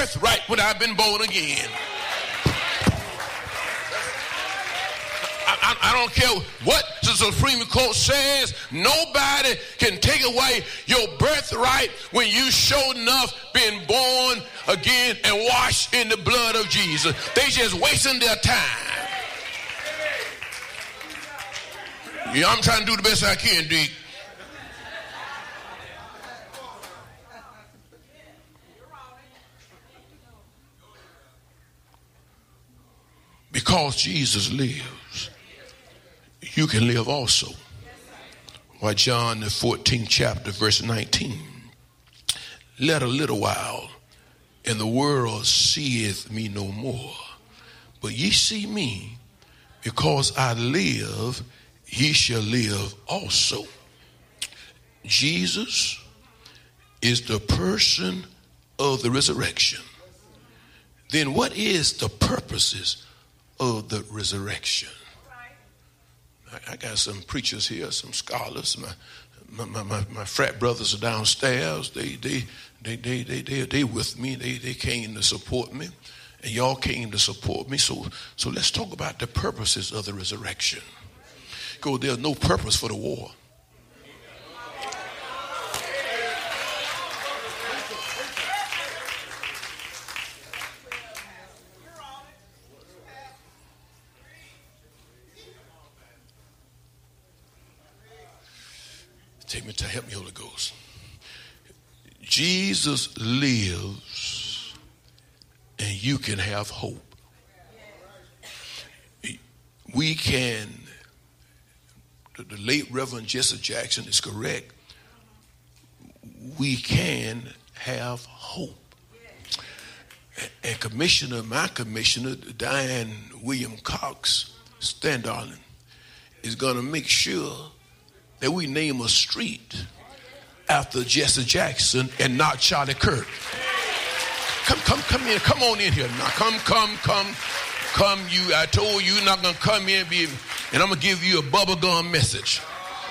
birthright when I've been born again. I don't care what the Supreme Court says. Nobody can take away your birthright when you sure enough been born again and washed in the blood of Jesus. They just wasting their time. Yeah, I'm trying to do the best I can, Deke. Because Jesus lives, you can live also. Why, John the 14th chapter, verse 19. Let a little while, and the world seeth me no more. But ye see me, because I live, ye shall live also. Jesus is the person of the resurrection. Then what is the purposes of the resurrection? I got some preachers here, some scholars. My frat brothers are downstairs. They with me. They came to support me, and y'all came to support me. So let's talk about the purposes of the resurrection. Because there's no purpose for the war. Take me to help me, Holy Ghost. Jesus lives, and you can have hope. We can, the late Reverend Jesse Jackson is correct. We can have hope. And my commissioner, Diane William Cox, Stan Darling, is going to make sure that we name a street after Jesse Jackson and not Charlie Kirk. Come in, come on in here now. Come. You, I told you, you're not gonna come in and I'm gonna give you a bubblegum message.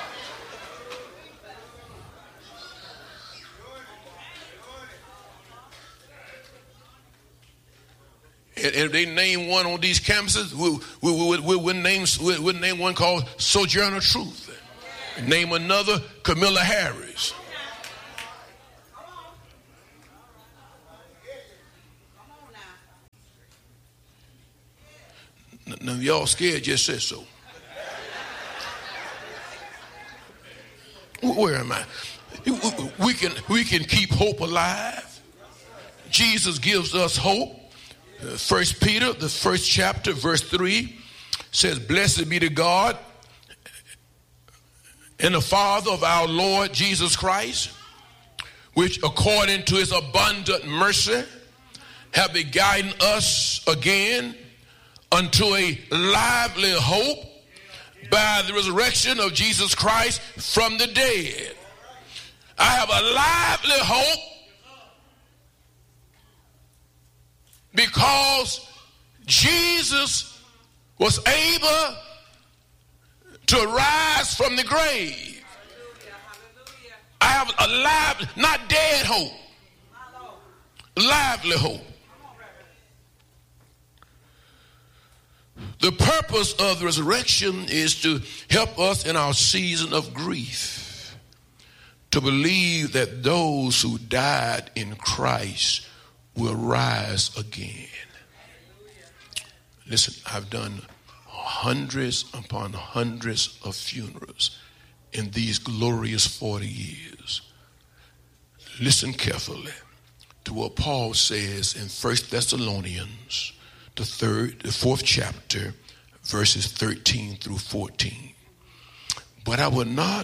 And if they name one on these campuses, we'll name one called Sojourner Truth. Name another, Camilla Harris. Now, y'all scared, just said so. Where am I? We can keep hope alive. Jesus gives us hope. 1 Peter, the first chapter, verse 3 says, "Blessed be the God and the Father of our Lord Jesus Christ, which according to his abundant mercy have begotten us again unto a lively hope by the resurrection of Jesus Christ from the dead." I have a lively hope because Jesus was able to rise from the grave. I have a lively, not dead hope, lively hope. The purpose of the resurrection is to help us in our season of grief, to believe that those who died in Christ will rise again. Listen, I've done hundreds upon hundreds of funerals in these glorious 40 years. Listen carefully to what Paul says in 1 Thessalonians, the 4th chapter, verses 13 through 14. "But I will not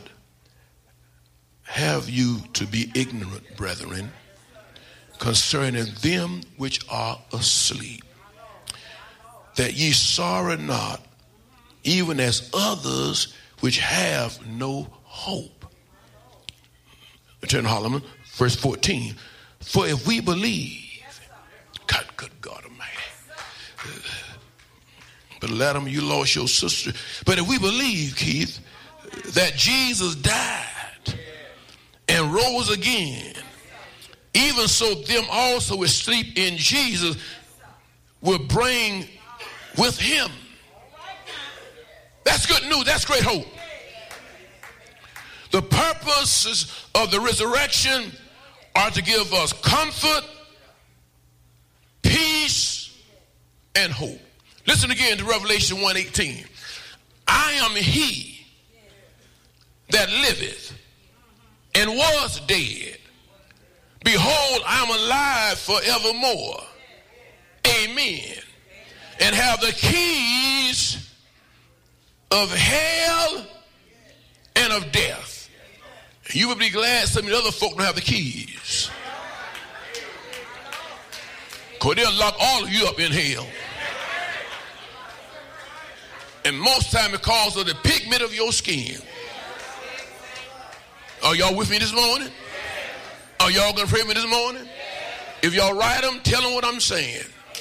have you to be ignorant, brethren, concerning them which are asleep, that ye sorrow not, even as others which have no hope." Turn to Holloman, verse 14. "For if we believe," good God Almighty, but let them, you lost your sister. "But if we believe, Keith, that Jesus died and rose again, even so them also which sleep in Jesus will bring with him. That's good news. That's great hope. The purposes of the resurrection are to give us comfort, peace, and hope. Listen again to Revelation 1:18. I am he that liveth and was dead. Behold, I am alive forevermore. Amen. And have the keys of hell and of death. You would be glad some of the other folk don't have the keys, because they'll lock all of you up in hell. And most time because of the pigment of your skin. Are y'all with me this morning? Are y'all going to pray with me this morning? If y'all write them, tell them what I'm saying.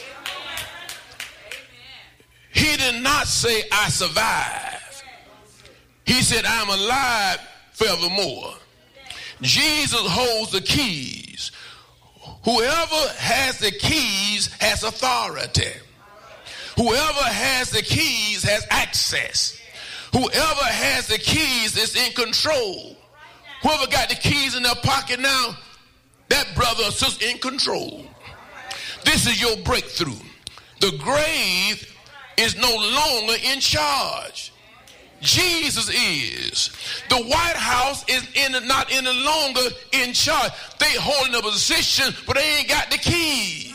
He did not say, I survived. He said, I'm alive forevermore. Jesus holds the keys. Whoever has the keys has authority. Whoever has the keys has access. Whoever has the keys is in control. Whoever got the keys in their pocket now, that brother or sister in control. This is your breakthrough. The grave is no longer in charge. Jesus is. The White House is not any longer in charge. They holding a position, but they ain't got the keys.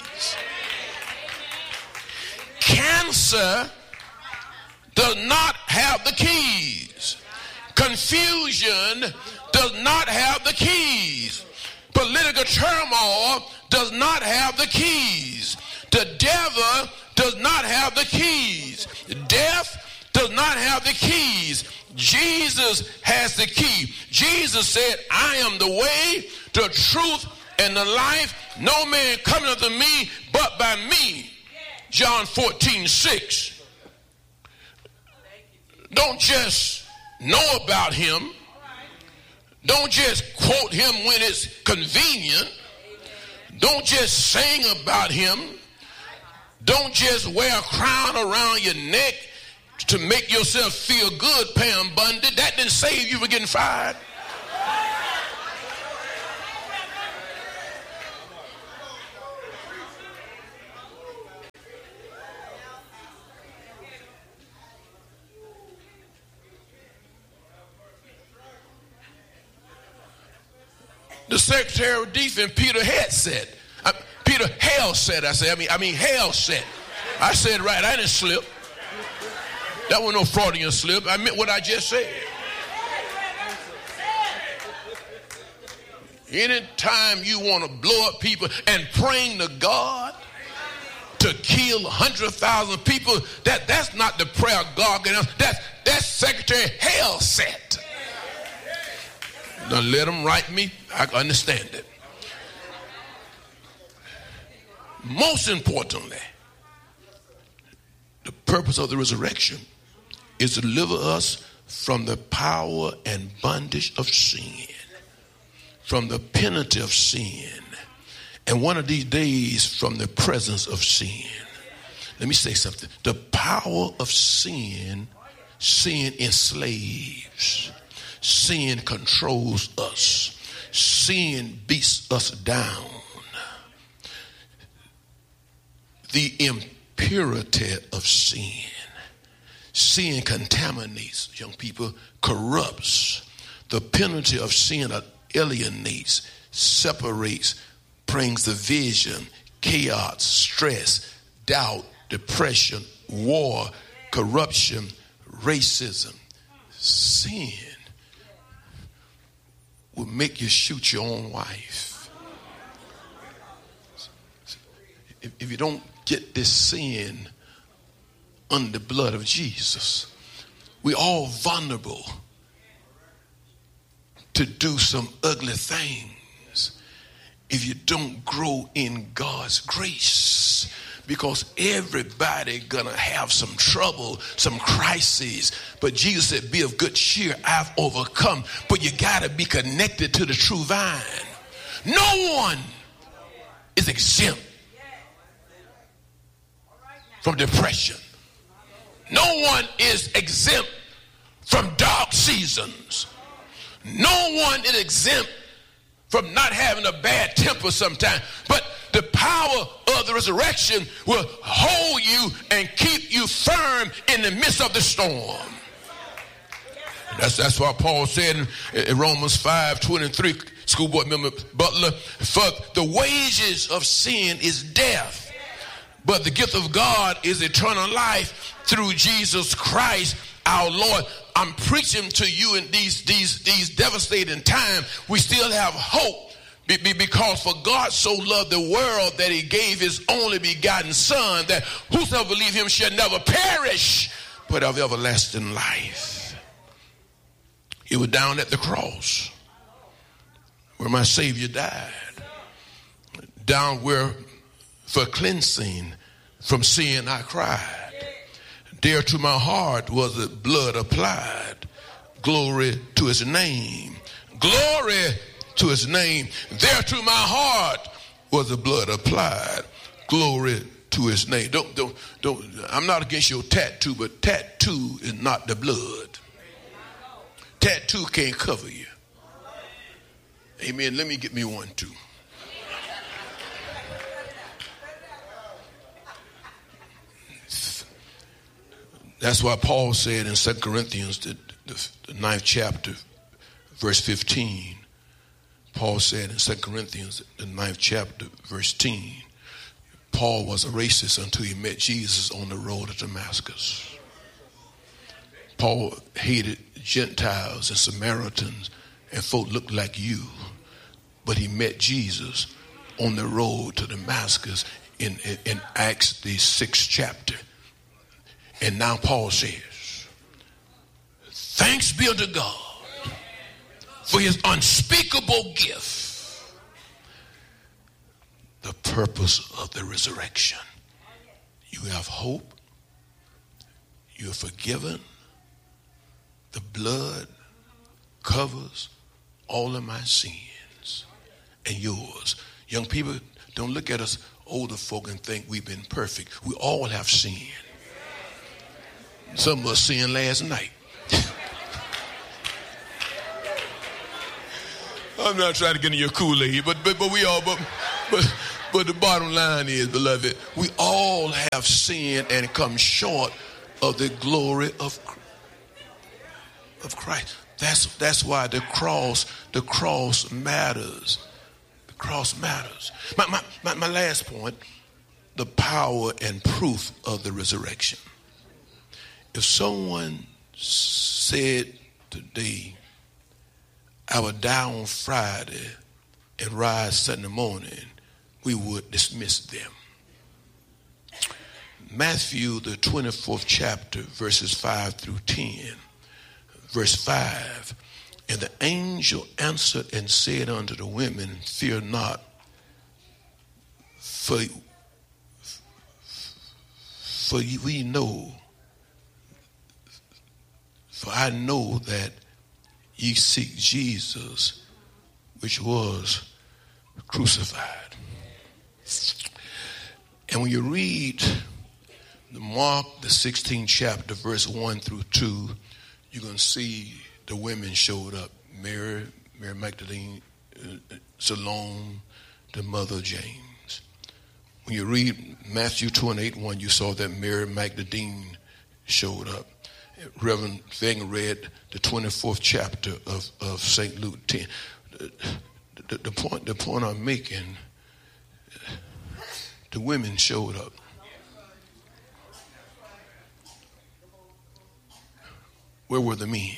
Cancer does not have the keys. Confusion does not have the keys. Political turmoil does not have the keys. The devil does not have the keys. Death does not have the keys. Jesus has the key. Jesus said, I am the way, the truth, and the life. No man cometh unto me but by me. John 14:6. Don't just know about him. Don't just quote him when it's convenient. Don't just sing about him. Don't just wear a crown around your neck to make yourself feel good, Pam Bundy. That didn't save you from getting fired. The Secretary of Defense, Peter Hale said. I mean Hale said. I said right. I didn't slip. That wasn't no Freudian slip. I meant what I just said. Anytime you want to blow up people and praying to God to kill 100,000 people, that's not the prayer God can answer. That's Secretary Hale said. Now let them write me. I understand it. Most importantly, the purpose of the resurrection is to deliver us from the power and bondage of sin, from the penalty of sin, and one of these days from the presence of sin. Let me say something. The power of sin enslaves. Sin controls us. Sin beats us down. The impurity of sin. Sin contaminates, young people, corrupts. The penalty of sin alienates, separates, brings division, chaos, stress, doubt, depression, war, corruption, racism. Sin will make you shoot your own wife. If you don't get this sin under the blood of Jesus, we're all vulnerable to do some ugly things if you don't grow in God's grace. Because everybody gonna have some trouble, some crises. But Jesus said, be of good cheer, I've overcome. But you gotta be connected to the true vine. No one is exempt from depression. No one is exempt from dark seasons. No one is exempt from not having a bad temper sometimes. But the power of the resurrection will hold you and keep you firm in the midst of the storm. That's why Paul said in Romans 5:23, schoolboy member Butler, for the wages of sin is death, but the gift of God is eternal life through Jesus Christ our Lord. I'm preaching to you in these devastating times. We still have hope because for God so loved the world that he gave his only begotten son, that whosoever believe him shall never perish but have everlasting life. It was down at the cross where my Savior died. Down where for cleansing from sin I cried. There to my heart was the blood applied. Glory to his name. Glory to his name. There to my heart was the blood applied. Glory to his name. Don't. I'm not against your tattoo, but tattoo is not the blood. Tattoo can't cover you. Amen. Let me get me one too. That's why Paul said in 2 Corinthians, the 9th chapter, verse 15. Paul said in 2 Corinthians, the 9th chapter, verse 10, Paul was a racist until he met Jesus on the road to Damascus. Paul hated Gentiles and Samaritans and folk looked like you, but he met Jesus on the road to Damascus in Acts the 6th chapter. And now Paul says, thanks be unto God for his unspeakable gift, the purpose of the resurrection. You have hope. You're forgiven. The blood covers all of my sins and yours. Young people, don't look at us older folk and think we've been perfect. We all have sinned. Some of us sinned last night. I'm not trying to get in your Kool-Aid, but we all, but the bottom line is, beloved, we all have sinned and come short of the glory of Christ. That's why the cross matters. The cross matters. My last point, the power and proof of the resurrection. If someone said today, I would die on Friday and rise Sunday morning, we would dismiss them. Matthew, the 24th chapter, verses 5 through 10. Verse 5, and the angel answered and said unto the women, fear not, for we know, for I know that ye seek Jesus, which was crucified. And when you read Mark, the 16th chapter, verse 1 through 2, you're going to see the women showed up. Mary Magdalene, Salome, the mother of James. When you read Matthew 28:1, you saw that Mary Magdalene showed up. Reverend Fagan read the 24th chapter of St. Luke 10. The point I'm making, the women showed up. Where were the men?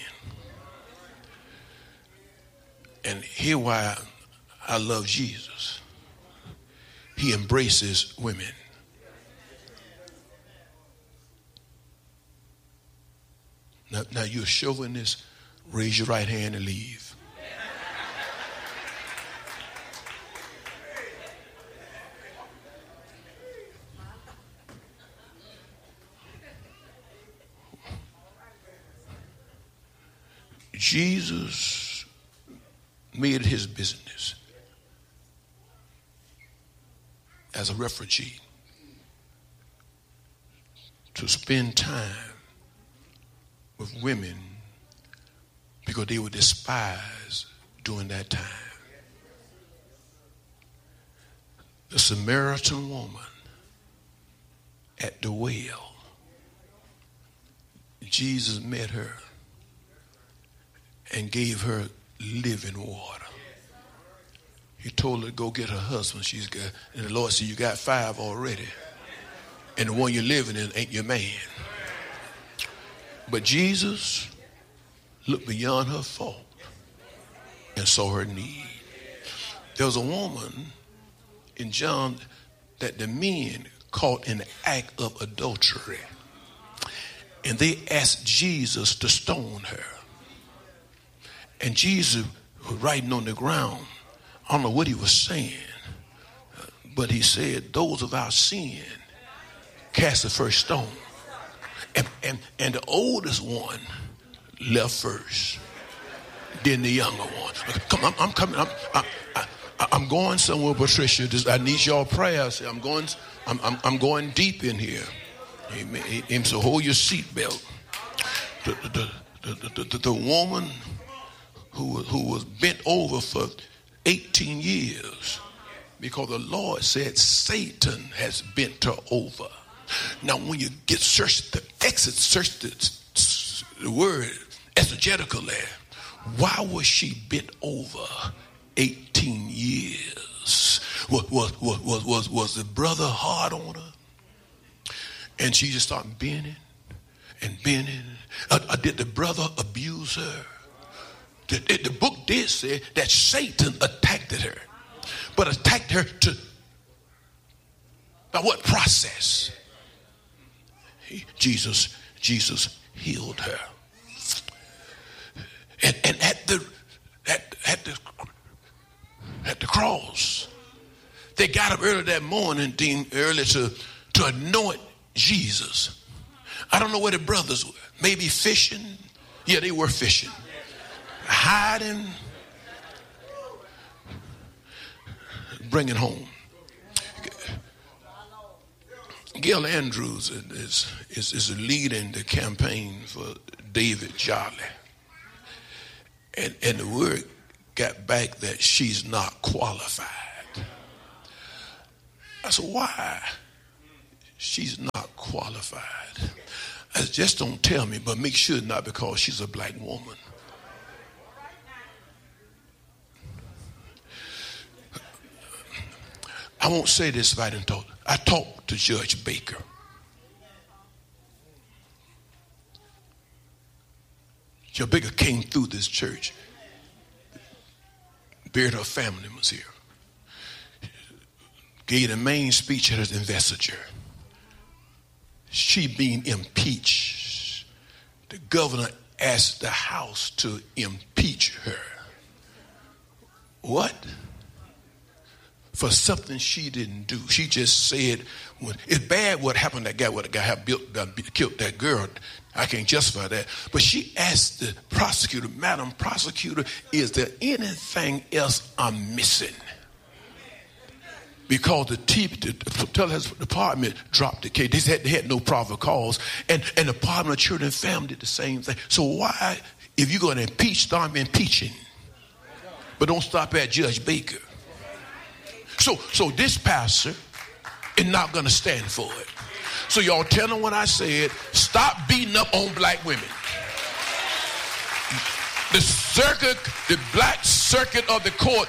And here why I love Jesus. He embraces women. Now you're chauvinist, raise your right hand and leave. Jesus made it his business as a refugee to spend time with women because they were despised during that time. The Samaritan woman at the well, Jesus met her and gave her living water. He told her to go get her husband. She's got, and the Lord said, you got 5 already. And the one you're living in ain't your man. But Jesus looked beyond her fault and saw her need. There was a woman in John that the men caught in the act of adultery. And they asked Jesus to stone her. And Jesus was writing on the ground. I don't know what he was saying, but he said, those without sin cast the first stone. And the oldest one left first, then the younger one. Come on, I'm coming. I'm going somewhere, Patricia. I need y'all prayers. I'm going deep in here. Amen. So hold your seatbelt. The woman who was bent over for 18 years because the Lord said Satan has bent her over. Now, when you get search the word exegetically, why was she bent over 18 years? Was the brother hard on her? And she just started bending and bending. Did the brother abuse her? The book did say that Satan attacked her, but attacked her by what process? Jesus healed her. And at the cross, they got up early that morning, early to anoint Jesus. I don't know where the brothers were. Maybe fishing. Yeah, they were fishing. Hiding. Bringing home. Gail Andrews is leading the campaign for David Jolly. And the word got back that she's not qualified. I said, why? She's not qualified. I said, just don't tell me, but make sure not because she's a black woman. I won't say this if I didn't talk. I talked to Judge Baker. Judge Baker came through this church. Buried her family was here. Gave the main speech at his investiture. She being impeached. The governor asked the House to impeach her. What? For something she didn't do. She just said, it's bad what happened to that guy, what the guy killed that girl. I can't justify that. But she asked the prosecutor, Madam Prosecutor, is there anything else I'm missing? Because the department dropped the case. They had no probable cause. And the Department of Children and Family did the same thing. So why, if you're going to impeach, start impeaching. But don't stop at Judge Baker. So this pastor is not going to stand for it. So y'all tell them what I said. Stop beating up on black women. The black circuit of the court,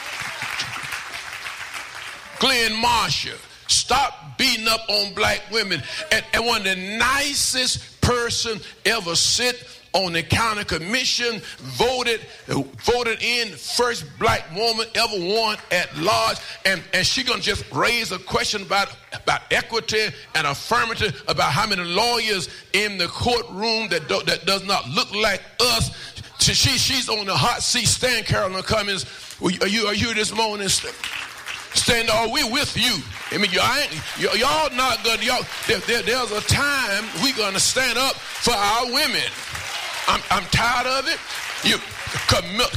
Glenn Marshall, stop beating up on black women. And one of the nicest person ever sit on the county commission, voted in first black woman ever won at large, and she gonna just raise a question about equity and affirmative, about how many lawyers in the courtroom that does not look like us. She's on the hot seat. Stand, Carolyn Cummings. Are you this morning? Stand, are we with you? I mean, y'all not gonna. There's a time we gonna stand up for our women. I'm tired of it.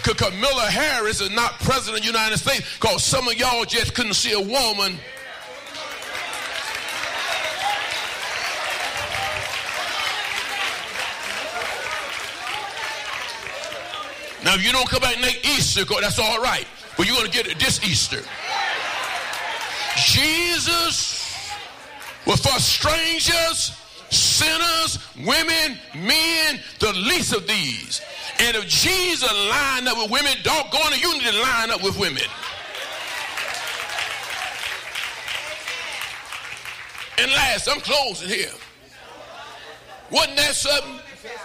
Kamala Harris is not president of the United States because some of y'all just couldn't see a woman Now, if you don't come back next Easter, that's all right. But you're going to get it this Easter. Jesus was for strangers, sinners, women, men, the least of these. And if Jesus lined up with women, doggone it, you need to line up with women. And last, I'm closing here. Wasn't that something?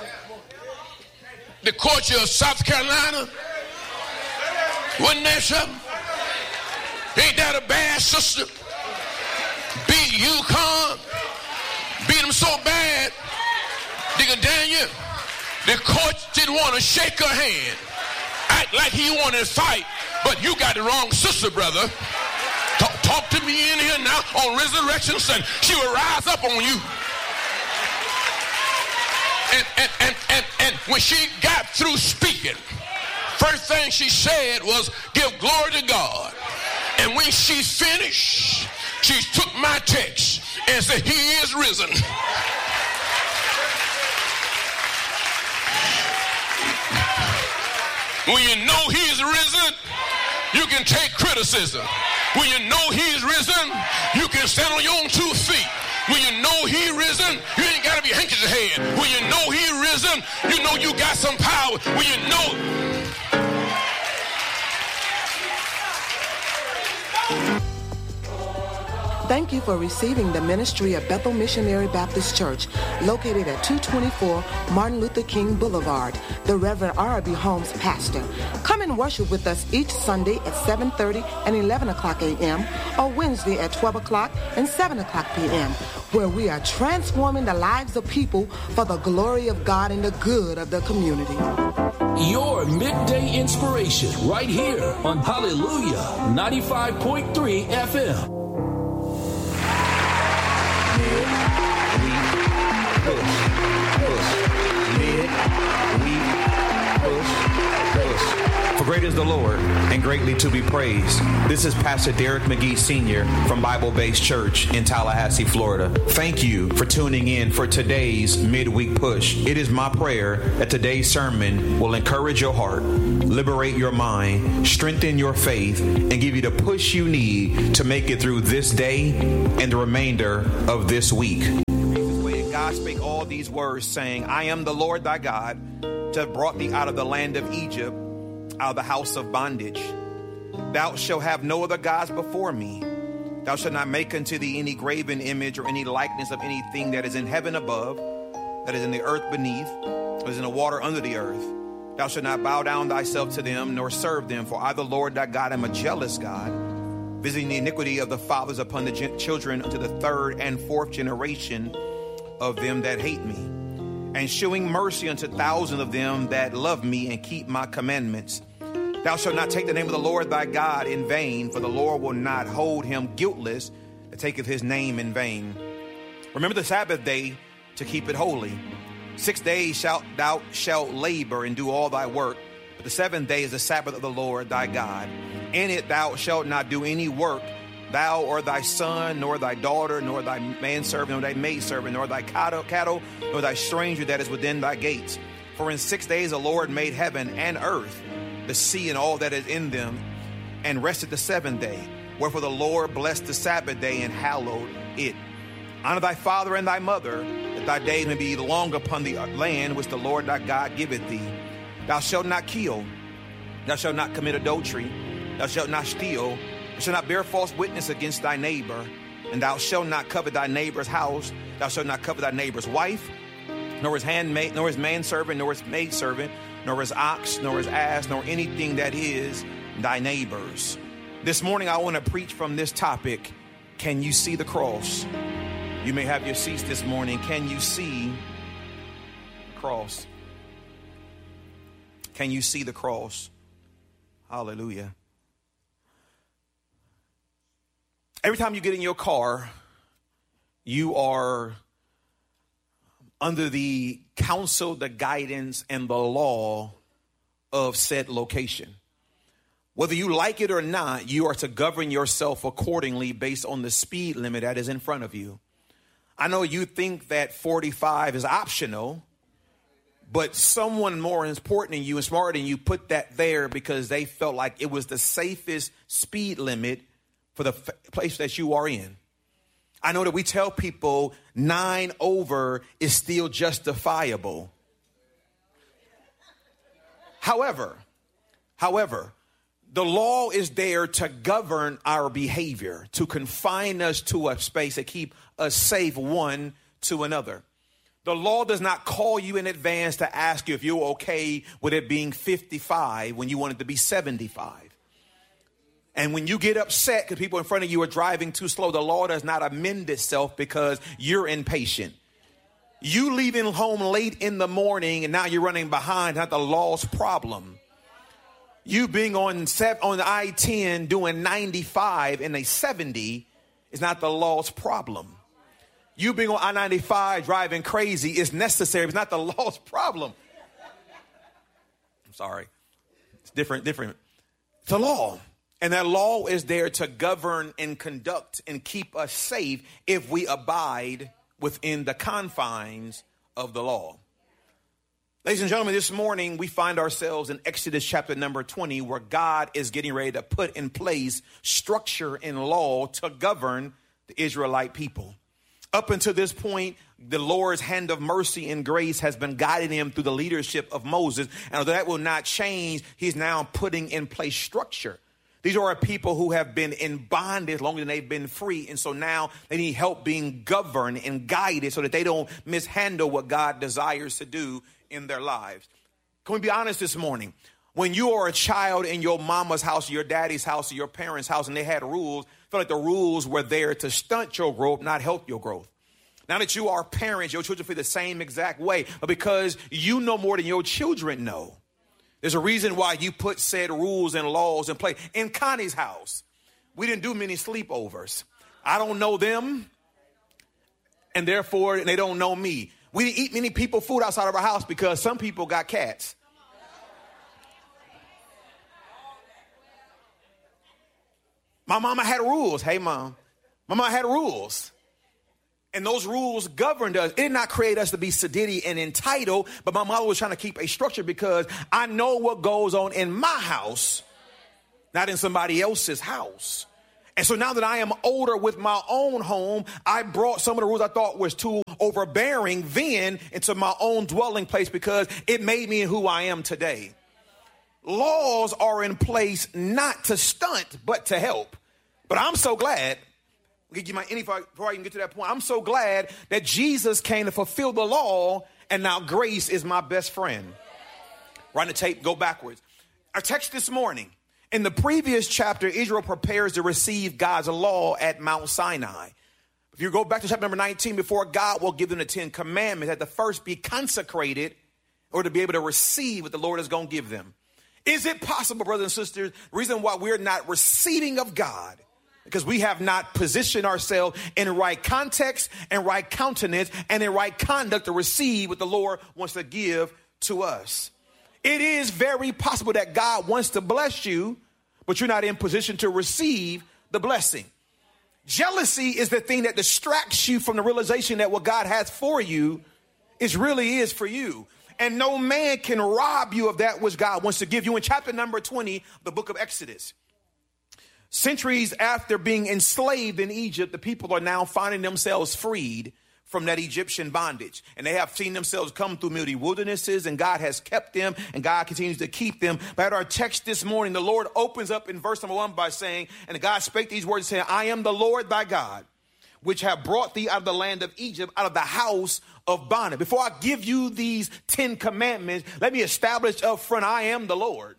The culture of South Carolina? Wasn't that something? Ain't that a bad sister? Beat UConn. Beat them so bad. Nigga Daniel, the coach didn't want to shake her hand. Act like he wanted to fight. But you got the wrong sister, brother. Talk to me in here now on Resurrection Sunday. She will rise up on you. And when she got through speaking, first thing she said was, give glory to God. And when she finished, she took my text and said, he is risen. When you know he's risen, you can take criticism. When you know he's risen, you can stand on your own 2 feet. When you know he risen, you ain't got to be handkerchief head. When you know he risen, you know you got some power. When you know... Thank you for receiving the ministry of Bethel Missionary Baptist Church, located at 224 Martin Luther King Boulevard. The Reverend R.B. Holmes, pastor. Come and worship with us each Sunday at 7:30 and 11 o'clock a.m. or Wednesday at 12 o'clock and 7 o'clock p.m., where we are transforming the lives of people for the glory of God and the good of the community. Your midday inspiration right here on Hallelujah 95.3 FM. For great is the Lord, and greatly to be praised. This is Pastor Derek McGee Sr. from Bible-Based Church in Tallahassee, Florida. Thank you for tuning in for today's midweek push. It is my prayer that today's sermon will encourage your heart, liberate your mind, strengthen your faith, and give you the push you need to make it through this day and the remainder of this week. God spake all these words, saying, I am the Lord thy God, to have brought thee out of the land of Egypt, out of the house of bondage. Thou shalt have no other gods before me. Thou shalt not make unto thee any graven image or any likeness of anything that is in heaven above, that is in the earth beneath, that is in the water under the earth. Thou shalt not bow down thyself to them, nor serve them, for I, the Lord thy God, am a jealous God, visiting the iniquity of the fathers upon the children unto the 3rd and 4th generation of them that hate me, and shewing mercy unto thousands of them that love me and keep my commandments. Thou shalt not take the name of the Lord thy God in vain, for the Lord will not hold him guiltless that taketh his name in vain. Remember the Sabbath day to keep it holy. 6 days thou shalt labor and do all thy work, but the 7th day is the Sabbath of the Lord thy God. In it thou shalt not do any work, thou or thy son, nor thy daughter, nor thy manservant, nor thy maidservant, nor thy cattle, nor thy stranger that is within thy gates. For in 6 days the Lord made heaven and earth, the sea and all that is in them, and rested the 7th day. Wherefore the Lord blessed the Sabbath day and hallowed it. Honor thy father and thy mother, that thy days may be long upon the land which the Lord thy God giveth thee. Thou shalt not kill. Thou shalt not commit adultery. Thou shalt not steal. Thou shalt not bear false witness against thy neighbor, and thou shalt not covet thy neighbor's house. Thou shalt not covet thy neighbor's wife, nor his handmaid, nor his manservant, nor his maidservant, nor his ox, nor his ass, nor anything that is thy neighbor's. This morning I want to preach from this topic. Can you see the cross? You may have your seats this morning. Can you see the cross? Can you see the cross? Hallelujah. Every time you get in your car, you are under the counsel, the guidance, and the law of said location. Whether you like it or not, you are to govern yourself accordingly based on the speed limit that is in front of you. I know you think that 45 is optional, but someone more important than you and smarter than you put that there because they felt like it was the safest speed limit for the place that you are in. I know that we tell people 9 over is still justifiable. However, the law is there to govern our behavior, to confine us to a space, to keep us safe one to another. The law does not call you in advance to ask you if you're okay with it being 55 when you want it to be 75. And when you get upset because people in front of you are driving too slow, the law does not amend itself because you're impatient. You leaving home late in the morning and now you're running behind, not the law's problem. You being on the I-10 doing 95 in a 70 is not the law's problem. You being on I-95 driving crazy is necessary. It's not the law's problem. I'm sorry. It's different. It's a law. And that law is there to govern and conduct and keep us safe if we abide within the confines of the law. Ladies and gentlemen, this morning we find ourselves in Exodus chapter number 20, where God is getting ready to put in place structure and law to govern the Israelite people. Up until this point, the Lord's hand of mercy and grace has been guiding him through the leadership of Moses. And although that will not change, he's now putting in place structure. These are people who have been in bondage longer than they've been free. And so now they need help being governed and guided so that they don't mishandle what God desires to do in their lives. Can we be honest this morning? When you are a child in your mama's house, your daddy's house, or your parents' house, and they had rules, I feel like the rules were there to stunt your growth, not help your growth. Now that you are parents, your children feel the same exact way, but because you know more than your children know, there's a reason why you put said rules and laws in place. In Connie's house, we didn't do many sleepovers. I don't know them, and therefore they don't know me. We didn't eat many people food outside of our house because some people got cats. My mama had rules. Hey, Mom. My mama had rules. And those rules governed us. It did not create us to be sedity and entitled, but my mother was trying to keep a structure because I know what goes on in my house, not in somebody else's house. And so now that I am older with my own home, I brought some of the rules I thought was too overbearing then into my own dwelling place because it made me who I am today. Laws are in place not to stunt, but to help. But I'm so glad, before I can get to that point, I'm so glad that Jesus came to fulfill the law, and now grace is my best friend. Run the tape, go backwards. Our text this morning. In the previous chapter, Israel prepares to receive God's law at Mount Sinai. If you go back to chapter number 19, before God will give them the 10 commandments, that to first be consecrated or to be able to receive what the Lord is going to give them. Is it possible, brothers and sisters, the reason why we're not receiving of God, because we have not positioned ourselves in the right context and right countenance and in right conduct to receive what the Lord wants to give to us. It is very possible that God wants to bless you, but you're not in position to receive the blessing. Jealousy is the thing that distracts you from the realization that what God has for you really is for you. And no man can rob you of that which God wants to give you. In chapter number 20, the book of Exodus. Centuries after being enslaved in Egypt, the people are now finding themselves freed from that Egyptian bondage. And they have seen themselves come through many wildernesses, and God has kept them, and God continues to keep them. But at our text this morning, the Lord opens up in verse number 1 by saying, and God spake these words, saying, I am the Lord thy God, which have brought thee out of the land of Egypt, out of the house of bondage. Before I give you these 10 commandments, let me establish up front, I am the Lord.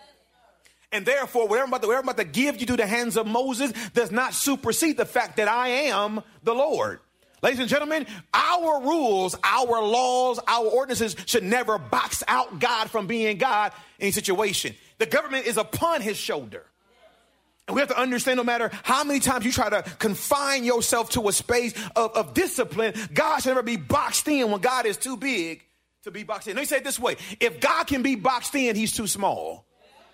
And therefore, whatever I'm about to give you to the hands of Moses does not supersede the fact that I am the Lord. Ladies and gentlemen, our rules, our laws, our ordinances should never box out God from being God in any situation. The government is upon his shoulder. And we have to understand, no matter how many times you try to confine yourself to a space of discipline, God should never be boxed in when God is too big to be boxed in. Let me say it this way. If God can be boxed in, he's too small.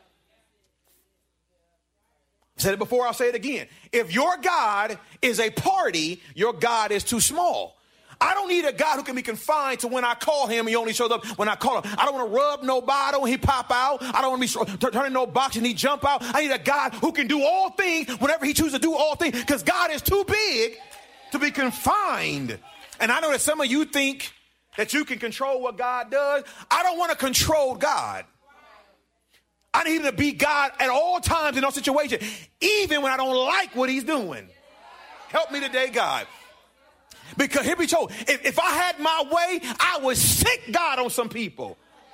I said it before, I'll say it again. If your God is a party, your God is too small. I don't need a God who can be confined to when I call him, he only shows up when I call him. I don't want to rub no bottle and he pop out. I don't want to be turning no box and he jump out. I need a God who can do all things whenever he chooses to do all things, because God is too big to be confined. And I know that some of you think that you can control what God does. I don't want to control God. I need him to be God at all times in all situations, even when I don't like what he's doing. Help me today, God. Because here we go. If I had my way, I would sick God on some people.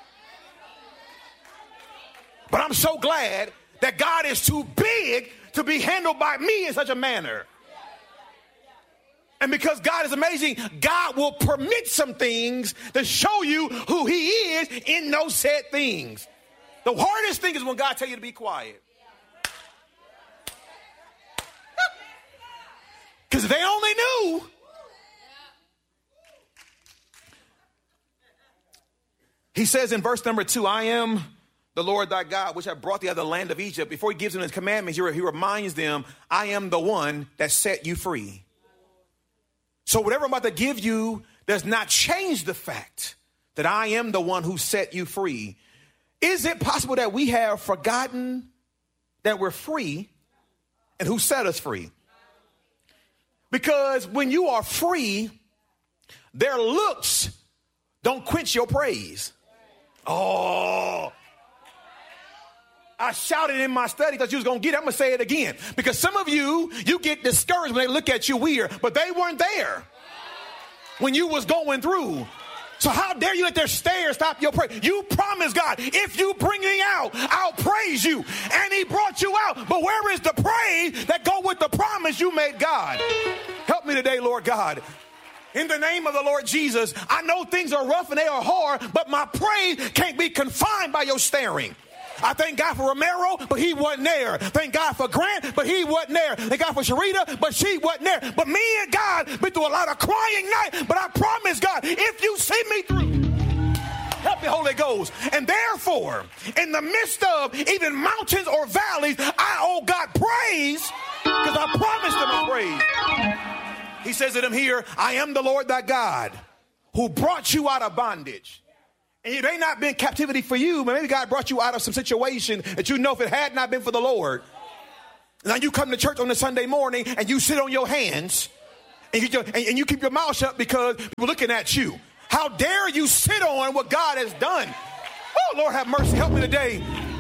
But I'm so glad that God is too big to be handled by me in such a manner. And because God is amazing, God will permit some things to show you who he is in those said things. The hardest thing is when God tells you to be quiet. Because if they only knew. He says in verse number 2, I am the Lord thy God, which have brought thee out of the land of Egypt. Before he gives them his commandments, he reminds them, I am the one that set you free. So whatever I'm about to give you does not change the fact that I am the one who set you free. Is it possible that we have forgotten that we're free and who set us free? Because when you are free, their looks don't quench your praise. Oh, I shouted in my study because you was going to get it. I'm going to say it again. Because some of you get discouraged when they look at you weird, but they weren't there when you was going through. So how dare you let their stare stop your praise? You promised God, if you bring me out, I'll praise you. And he brought you out. But where is the praise that go with the promise you made God? Help me today, Lord God. In the name of the Lord Jesus, I know things are rough and they are hard, but my praise can't be confined by your staring. I thank God for Romero, but he wasn't there. Thank God for Grant, but he wasn't there. Thank God for Sharita, but she wasn't there. But me and God been through a lot of crying night, but I promise God, if you see me through, help me, Holy Ghost. And therefore, in the midst of even mountains or valleys, I owe God praise because I promised him a praise. He says to them here, I am the Lord thy God who brought you out of bondage. And it may not been captivity for you, but maybe God brought you out of some situation that you know if it had not been for the Lord. Now you come to church on a Sunday morning and you sit on your hands and you keep your mouth shut because people are looking at you. How dare you sit on what God has done? Oh, Lord have mercy. Help me today.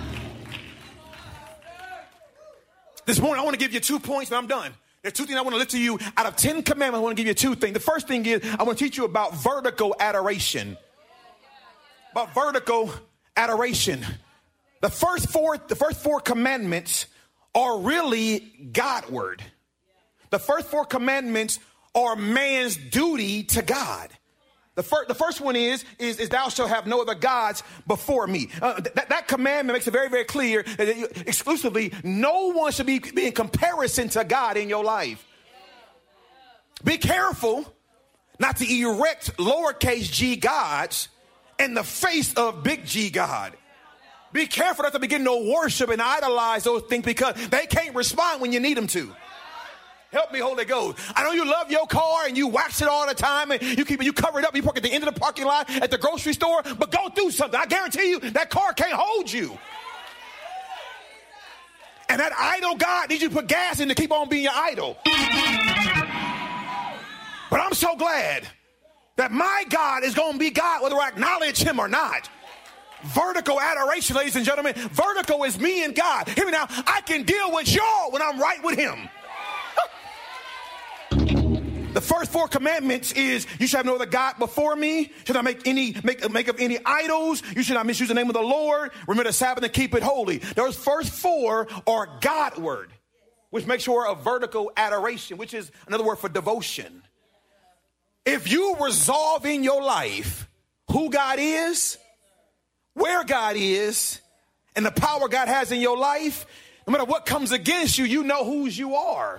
This morning I want to give you 2 points and I'm done. There's 2 things I want to lift to you. Out of 10 commandments, I want to give you 2 things. The first thing is I want to teach you about vertical adoration. About vertical adoration. The first four commandments are really Godward. The first 4 commandments are man's duty to God. The first one is thou shalt have no other gods before me. That commandment makes it very, very clear that exclusively no one should be in comparison to God in your life. Be careful not to erect lowercase g gods in the face of big G God. Be careful not to begin to worship and idolize those things because they can't respond when you need them to. Help me, Holy Ghost. I know you love your car and you wax it all the time and you cover it up. You park at the end of the parking lot at the grocery store, but go do something. I guarantee you that car can't hold you. And that idol God needs you to put gas in to keep on being your idol. But I'm so glad that my God is going to be God whether I acknowledge him or not. Vertical adoration, ladies and gentlemen. Vertical is me and God. Hear me now. I can deal with y'all when I'm right with him. The first 4 commandments is you shall have no other God before me. Should not make of any idols. You should not misuse the name of the Lord. Remember the Sabbath and keep it holy. Those first 4 are Godward, which makes sure a vertical adoration, which is another word for devotion. If you resolve in your life who God is, where God is, and the power God has in your life, no matter what comes against you, you know whose you are.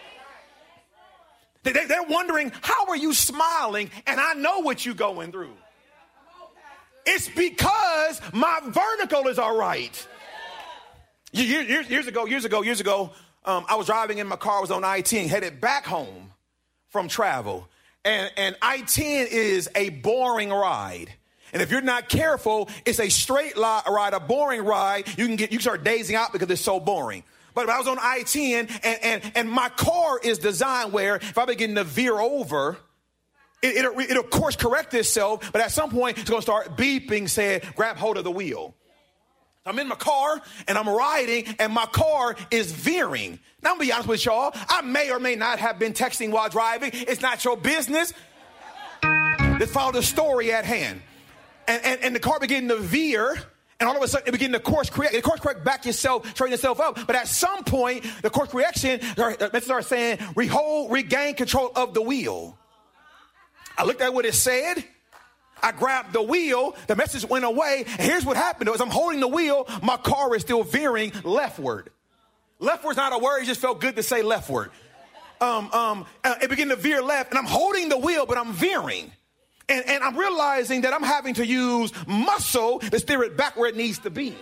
They're wondering, how are you smiling? And I know what you're going through. It's because my vertical is all right. Years ago, I was driving in my car. I was on I-10 headed back home from travel. And I-10 is a boring ride. And if you're not careful, it's a straight ride, a boring ride. You start dazing out because it's so boring. But I was on I-10 and my car is designed where if I begin to veer over, it'll course correct itself. But at some point, it's going to start beeping, saying, grab hold of the wheel. I'm in my car and I'm riding and my car is veering. Now, I'm going to be honest with y'all. I may or may not have been texting while driving. It's not your business. Let's follow the story at hand. And the car began to veer. And all of a sudden, it began to course correct. It course correct back yourself, straighten itself up. But at some point, the course correction, the starts saying, regain control of the wheel. I looked at what it said. I grabbed the wheel. The message went away. And here's what happened. As I'm holding the wheel, my car is still veering leftward. Leftward's not a word. It just felt good to say leftward. It began to veer left. And I'm holding the wheel, but I'm veering. And I'm realizing that I'm having to use muscle to steer it back where it needs to be.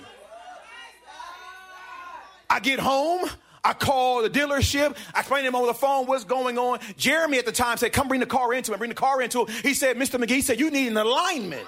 I get home. I call the dealership. I explain to him over the phone what's going on. Jeremy at the time said, come bring the car into him. Bring the car into him. He said, Mr. McGee, he said, you need an alignment.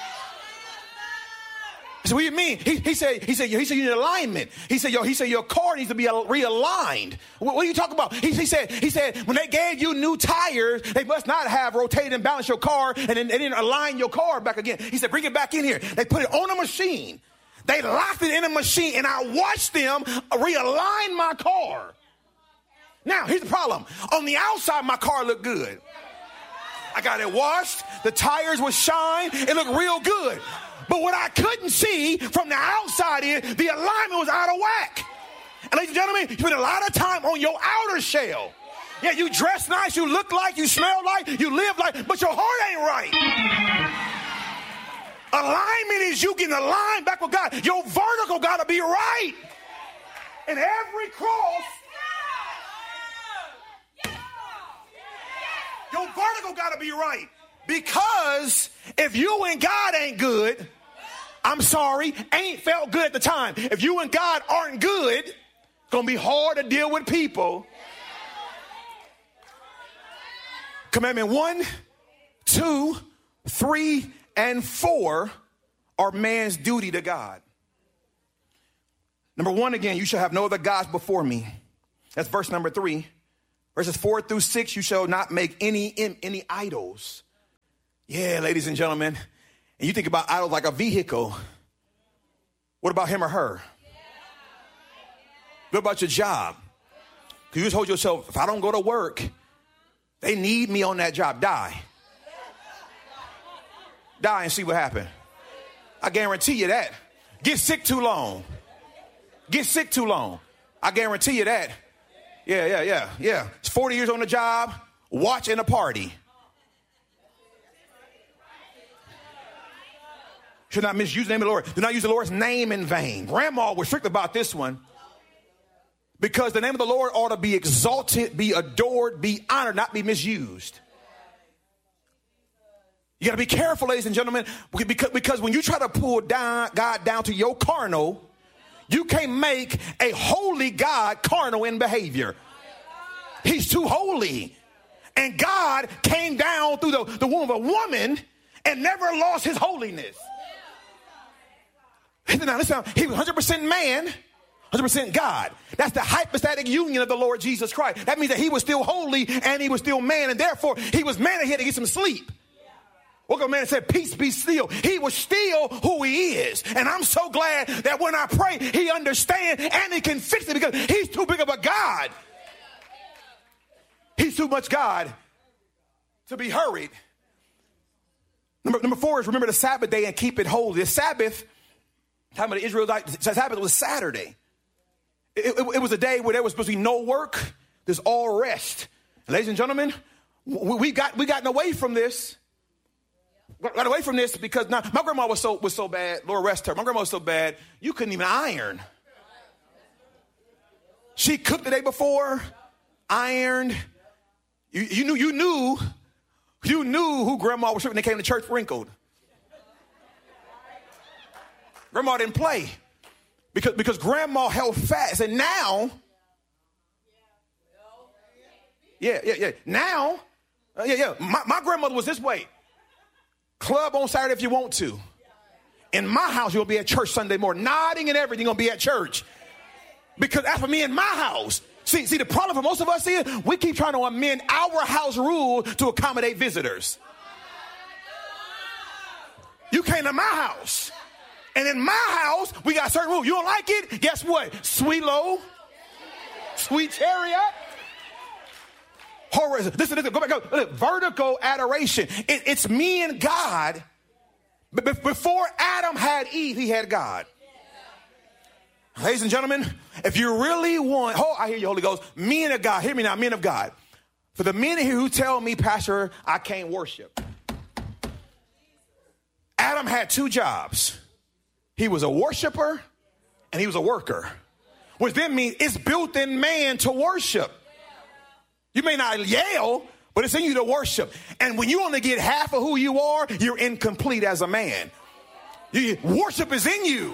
I said, what do you mean? He said, you need an alignment. He said, your car needs to be realigned. What are you talking about? He said, when they gave you new tires, they must not have rotated and balanced your car and then they didn't align your car back again. He said, bring it back in here. They put it on a machine. They locked it in a machine, and I watched them realign my car. Now, here's the problem. On the outside, my car looked good. I got it washed. The tires would shine. It looked real good. But what I couldn't see from the outside is the alignment was out of whack. And ladies and gentlemen, you spend a lot of time on your outer shell. Yeah, you dress nice, you look like, you smell like, you live like, but your heart ain't right. Alignment is you getting aligned back with God. Your vertical got to be right. And every cross, your vertical got to be right. Because if you and God ain't good, I'm sorry, ain't felt good at the time. If you and God aren't good, it's going to be hard to deal with people. Commandment 1, 2, 3, and 4 are man's duty to God. Number 1, again, you shall have no other gods before me. That's verse number 3. Verses 4 through 6, you shall not make any idols. Yeah, ladies and gentlemen. And you think about idols like a vehicle. What about him or her? What about your job? Because you just hold yourself, if I don't go to work, they need me on that job. Die and see what happens. I guarantee you that. Get sick too long. I guarantee you that. Yeah. It's 40 years on the job, watching a party. Should not misuse the name of the Lord. Do not use the Lord's name in vain. Grandma was strict about this one. Because the name of the Lord ought to be exalted, be adored, be honored, not be misused. You got to be careful, ladies and gentlemen, because when you try to pull God down to your carnal, you can't make a holy God carnal in behavior. He's too holy. And God came down through the womb of a woman and never lost his holiness. Now, listen, he was 100% man, 100% God. That's the hypostatic union of the Lord Jesus Christ. That means that he was still holy and he was still man, and therefore he was man and he had to get some sleep. Woke up man and said, peace be still. He was still who he is. And I'm so glad that when I pray, he understands and he can fix it because he's too big of a God. He's too much God to be hurried. Number 4 is remember the Sabbath day and keep it holy. The Sabbath, time of the Israelites, the Sabbath was Saturday. It was a day where there was supposed to be no work. There's all rest. And ladies and gentlemen, we gotten away from this. Got away from this because now my grandma was so bad. Lord rest her. My grandma was so bad you couldn't even iron. She cooked the day before, ironed. You knew who grandma was when they came to church wrinkled. Grandma didn't play because grandma held fast, and now, yeah. Now, My grandmother was this way. Club on Saturday if you want to. In my house, you'll be at church Sunday morning. Nodding and everything, you'll be at church. Because after me in my house, see, the problem for most of us is we keep trying to amend our house rule to accommodate visitors. You came to my house. And in my house, we got certain rules. You don't like it? Guess what? Sweet low. Sweet chariot. Listen, go back. Look, vertical adoration. It's me and God. Before Adam had Eve, he had God. Ladies and gentlemen, if you really want, I hear you, Holy Ghost, men of God, hear me now, men of God. For the men here who tell me, Pastor, I can't worship. Adam had two jobs. He was a worshiper and he was a worker. Which then means it's built in man to worship. You may not yell, but it's in you to worship. And when you only get half of who you are, you're incomplete as a man. Worship is in you.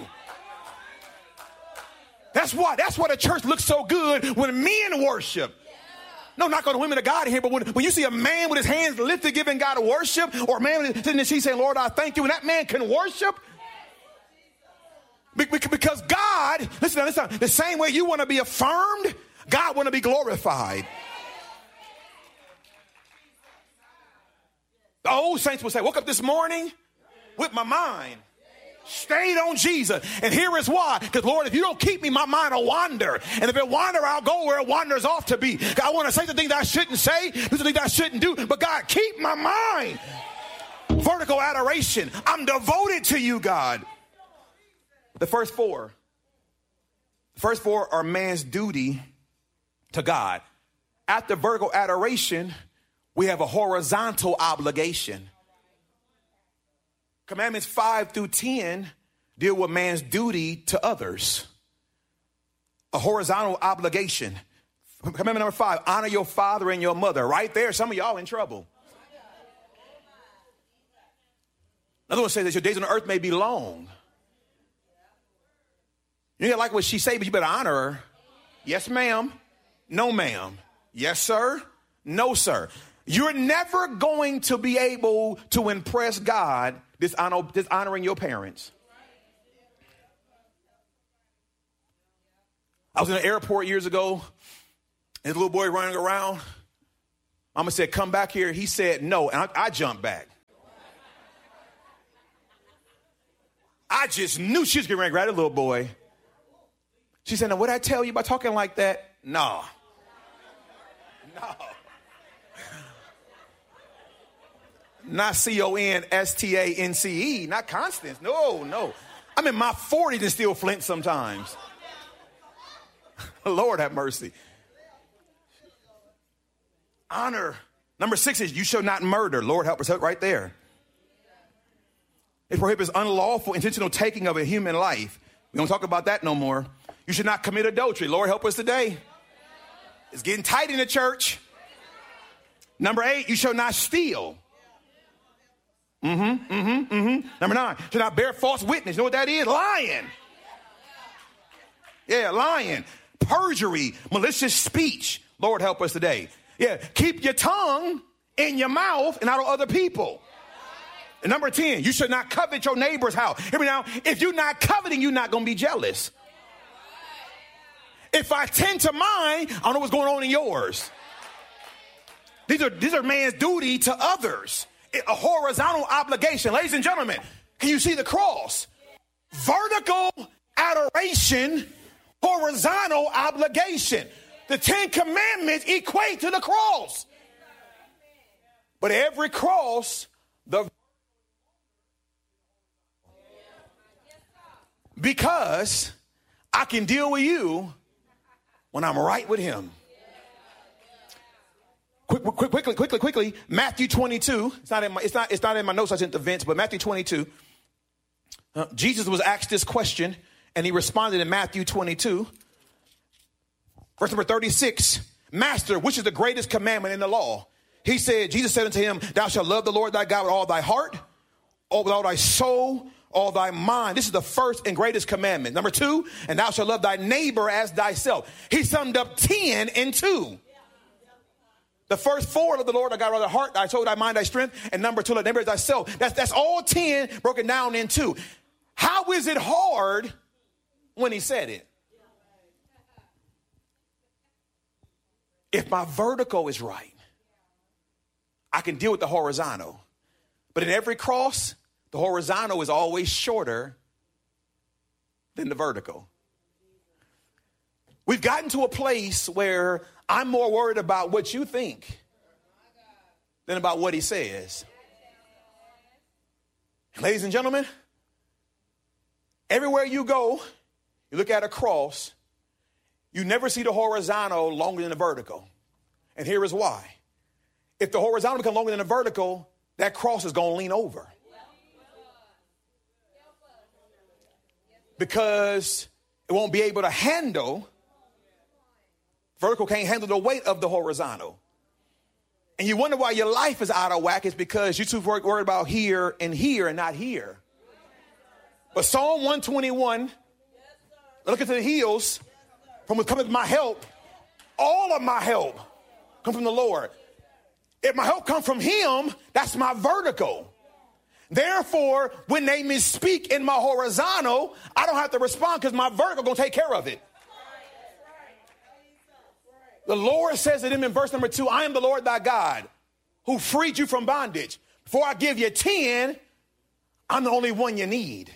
That's why the church looks so good when men worship. No, not going to women of God here, but when you see a man with his hands lifted giving God a worship, or a man sitting there saying, Lord, I thank you, and that man can worship. Because God, listen, the same way you want to be affirmed, God want to be glorified. The old saints will say, woke up this morning with my mind stayed on Jesus. And here is why. Because, Lord, if you don't keep me, my mind will wander. And if it wander, I'll go where it wanders off to be. I want to say the things I shouldn't say, do the things I shouldn't do. But, God, keep my mind. Vertical adoration. I'm devoted to you, God. The first four are man's duty to God. After vertical adoration, we have a horizontal obligation. Commandments 5 through 10 deal with man's duty to others. A horizontal obligation. Commandment number 5, honor your father and your mother. Right there, some of y'all in trouble. Another one says that your days on the earth may be long. You don't like what she say, but you better honor her. Yes, ma'am. No, ma'am. Yes, sir. No, sir. You're never going to be able to impress God dishonoring your parents. I was in an airport years ago, and this little boy running around. Mama said, come back here. He said no, and I jumped back. I just knew she was getting ready to grab the little boy. She said, now, what I tell you by talking like that? No. Not Constance, not Constance. No. I'm in my 40s and still flint sometimes. Lord have mercy. Honor. Number 6 is you shall not murder. Lord help us right there. It prohibits unlawful, intentional taking of a human life. We don't talk about that no more. You should not commit adultery. Lord help us today. It's getting tight in the church. Number 8, you shall not steal. Number 9, should not bear false witness. You know what that is? Lying. Yeah, lying. Perjury, malicious speech. Lord help us today. Yeah, keep your tongue in your mouth and out of other people. And number 10, you should not covet your neighbor's house. Hear me now. If you're not coveting, you're not going to be jealous. If I tend to mine, I don't know what's going on in yours. These are man's duty to others. A horizontal obligation. Ladies and gentlemen, can you see the cross? Vertical adoration, horizontal obligation. The 10 commandments equate to the cross. But every cross, because I can deal with you when I'm right with him. Quickly. Matthew 22. It's not in my notes. I sent to Vince, but Matthew 22. Jesus was asked this question, and he responded in Matthew 22, verse number 36. Master, which is the greatest commandment in the law? Jesus said unto him, thou shalt love the Lord thy God with all thy heart, with all thy soul, all thy mind. This is the first and greatest commandment. Number 2, and thou shalt love thy neighbor as thyself. He summed up 10 in 2. The first 4 of the Lord, I got thy heart, thy soul, thy mind, thy strength. And number 2, thy neighbor is thyself. That's all 10 broken down in 2. How is it hard when he said it? If my vertical is right, I can deal with the horizontal. But in every cross, the horizontal is always shorter than the vertical. We've gotten to a place where I'm more worried about what you think than about what he says. Ladies and gentlemen, everywhere you go, you look at a cross, you never see the horizontal longer than the vertical. And here is why. If the horizontal becomes longer than the vertical, that cross is going to lean over. Because it won't be able to handle. Vertical can't handle the weight of the horizontal. And you wonder why your life is out of whack. It's because you're too worried about here and not here. But Psalm 121, look at the hills from which cometh my help. All of my help come from the Lord. If my help comes from him, that's my vertical. Therefore, when they misspeak in my horizontal, I don't have to respond because my vertical going to take care of it. The Lord says to them in verse number 2, I am the Lord thy God who freed you from bondage. Before I give you 10, I'm the only one you need.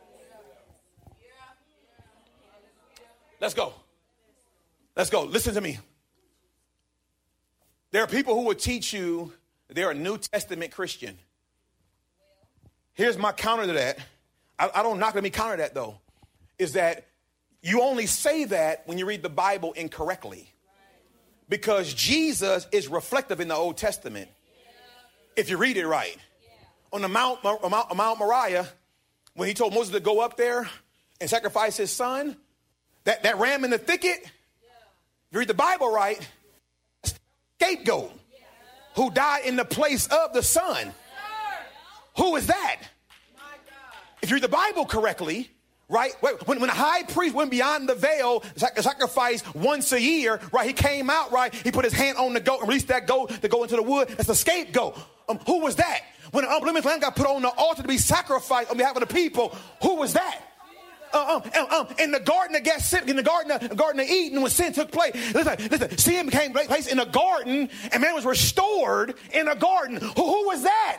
Let's go. Let's go. Listen to me. There are people who will teach you they're a New Testament Christian. Here's my counter to that. I don't knock, let me counter that though. Is that you only say that when you read the Bible incorrectly. Because Jesus is reflective in the Old Testament. If you read it right. On the Mount Moriah, when he told Moses to go up there and sacrifice his son, that ram in the thicket, if you read the Bible right, scapegoat who died in the place of the son. Who is that? If you read the Bible correctly, right? When the high priest went beyond the veil, sacrifice once a year, right? He came out, right? He put his hand on the goat and released that goat to go into the wood. That's the scapegoat. Who was that? When the unblemished lamb got put on the altar to be sacrificed on behalf of the people, who was that? In the garden of Gethsemane, in the garden of Eden, when sin took place. Listen, sin became place in a garden, and man was restored in a garden. Who was that?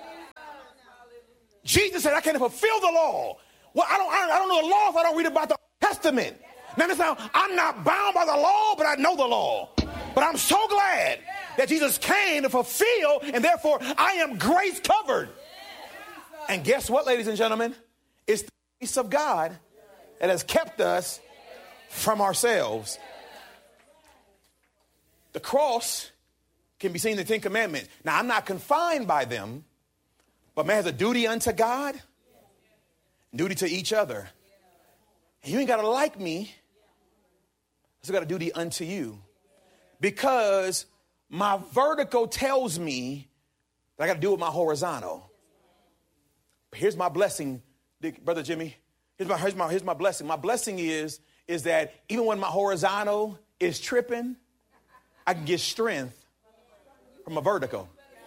Jesus said, I can't fulfill the law. Well, I don't know the law if I don't read about the Old Testament. Now, listen, I'm not bound by the law, but I know the law. But I'm so glad that Jesus came to fulfill, and therefore I am grace covered. And guess what, ladies and gentlemen? It's the grace of God that has kept us from ourselves. The cross can be seen in the 10 Commandments. Now, I'm not confined by them, but man has a duty unto God, duty to each other. And you ain't got to like me. I still got a duty unto you. Because my vertical tells me that I got to do with my horizontal. But here's my blessing, Brother Jimmy. Here's my blessing. My blessing is that even when my horizontal is tripping, I can get strength from a vertical.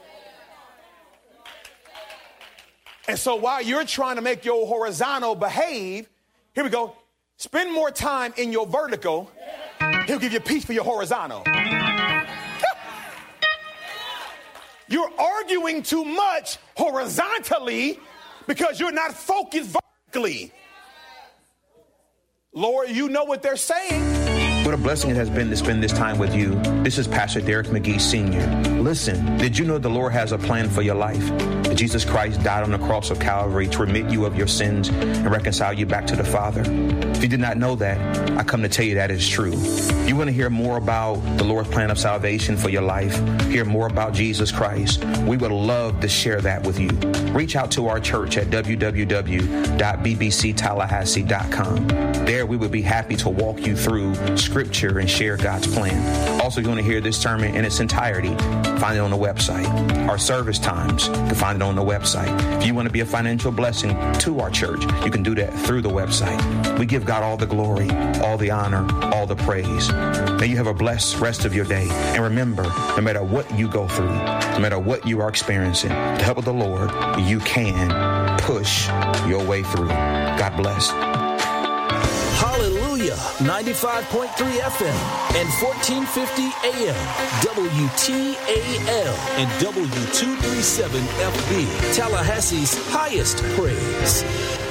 And so while you're trying to make your horizontal behave, here we go. Spend more time in your vertical. He'll give you peace for your horizontal. You're arguing too much horizontally because you're not focused vertically. Lord, you know what they're saying. What a blessing it has been to spend this time with you. This is Pastor Derek McGee Sr. Listen, did you know the Lord has a plan for your life? That Jesus Christ died on the cross of Calvary to remit you of your sins and reconcile you back to the Father? If you did not know that, I come to tell you that is true. You want to hear more about the Lord's plan of salvation for your life, hear more about Jesus Christ, we would love to share that with you. Reach out to our church at www.bbctallahassee.com. There we would be happy to walk you through Scripture and share God's plan. Also, you want want to hear this sermon in its entirety, find it on the website. Our service times, you can find it on the website. If you want to be a financial blessing to our church, you can do that through the website. We give God all the glory, all the honor, all the praise. May you have a blessed rest of your day. And remember, no matter what you go through, no matter what you are experiencing, with the help of the Lord, you can push your way through. God bless. Hallelujah, 95.3 FM and 1450 AM, WTAL and W237 FB, Tallahassee's highest praise.